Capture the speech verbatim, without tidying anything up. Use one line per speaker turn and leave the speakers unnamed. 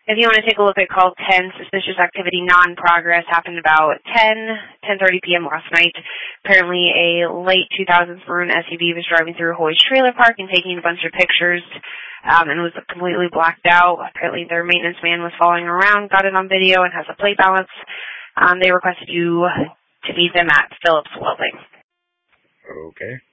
If you want to take a look at call ten, suspicious activity non-progress, happened about ten, ten thirty p.m. last night. Apparently a late two thousands maroon S U V was driving through Hoy's trailer park and taking a bunch of pictures um, and was completely blacked out. Apparently their maintenance man was following around, got it on video, and has a plate balance. Um, they requested you to meet them at Phillips Welding.
Okay.